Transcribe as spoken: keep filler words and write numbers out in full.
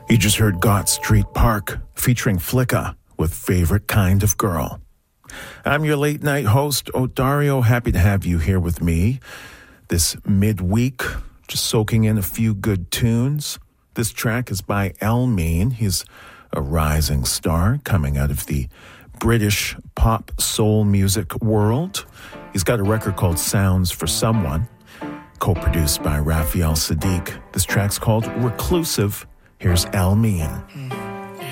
You just heard Gott Street Park featuring Flicka with Favorite Kind of Girl. I'm your late night host, Odario. Happy to have you here with me this midweek, just soaking in a few good tunes. This track is by Elmeen. He's a rising star coming out of the British pop soul music world. He's got a record called Sounds for Someone, co-produced by Raphael Saadiq. This track's called Reclusive. Here's Elmeen.